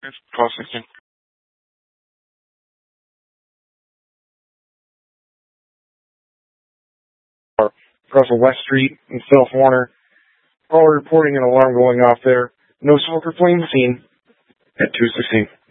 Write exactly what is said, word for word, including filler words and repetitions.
It's twelve sixteen. Across West Street in South Warner. All reporting an alarm going off there. No smoke or flame seen at two sixteen.